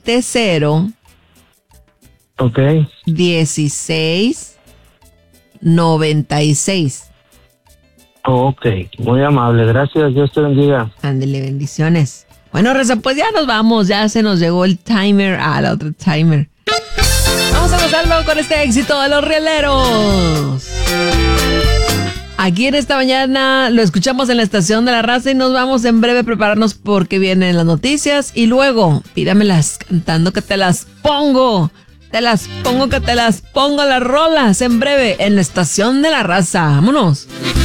70. Ok. 1696. Ok, muy amable, gracias, Dios te bendiga. Ándele, bendiciones. Bueno, Reza, pues ya nos vamos, ya se nos llegó el timer, la otra timer. Vamos a gozarlo con este éxito de los rieleros. Aquí en esta mañana lo escuchamos en la estación de la raza y nos vamos en breve a prepararnos porque vienen las noticias y luego pídamelas cantando que te las pongo. Te las pongo que te las pongo las rolas en breve en la estación de la raza. Vámonos.